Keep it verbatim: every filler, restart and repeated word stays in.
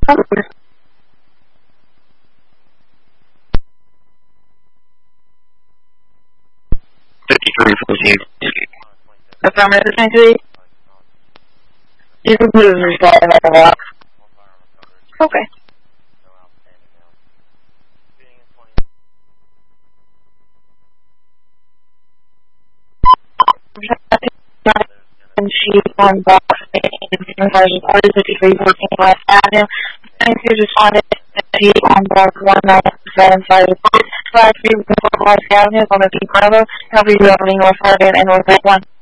fifty-three fourteen. Affirmative twenty-three. You can put it in the spot and I'll walk. Okay. And she on box and fifty-three fourteen West Avenue. Thank you, responded to she on box one nine seven five five three West Avenue on the Peak Bravo. Cover you over North Harbor and North one.